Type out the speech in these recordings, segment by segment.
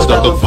Master Top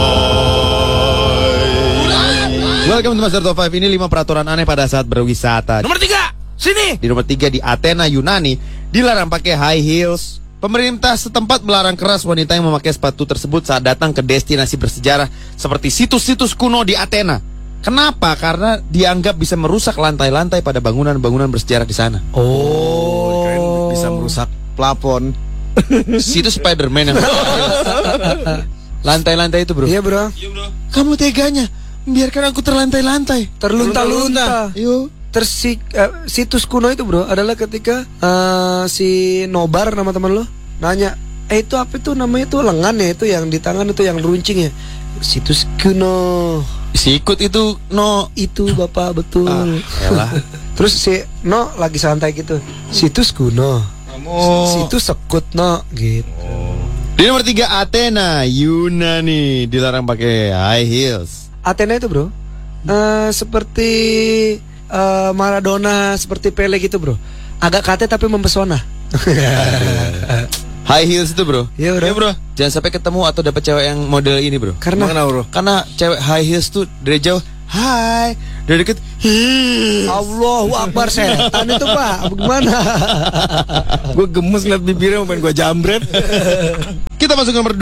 5. Welcome to Master Top 5. Ini 5 peraturan aneh pada saat berwisata. Nomor 3, sini. Di nomor 3 di Athena, Yunani, dilarang pakai high heels. Pemerintah setempat melarang keras wanita yang memakai sepatu tersebut saat datang ke destinasi bersejarah seperti situs-situs kuno di Athena. Kenapa? Karena dianggap bisa merusak lantai-lantai pada bangunan-bangunan bersejarah di sana. Oh, bisa merusak plafon. Situs Spider-Man yang lantai-lantai itu, bro. Iya, bro. Kamu teganya membiarkan aku terlantai-lantai. Terlunta-lunta. Yo. Situs kuno itu, bro, adalah ketika si Nobar, nama teman lo, nanya, itu apa itu namanya tuh lengan ya, itu yang di tangan itu yang runcing ya. Situs kuno. Sikut itu, no. Itu bapak betul. Elah. Terus si No lagi santai gitu. Situs kuno. Situs sekut, No, gitu. Di nomor 3 Athena, Yunani, dilarang pakai high heels. Athena itu, bro, seperti Maradona, seperti Pele gitu, bro. Agak kate tapi mempesona. High heels itu, bro. Iya, bro. Jangan sampai ketemu atau dapat cewek yang model ini, bro. Karena bro? Karena cewek high heels tuh dari jauh hai, dari deket heels. Allahu Akbar, setan itu, Pak. Gimana? Gue gemes ngeliat bibirnya, mau pengen gue jambret. Kita masuk ke nomor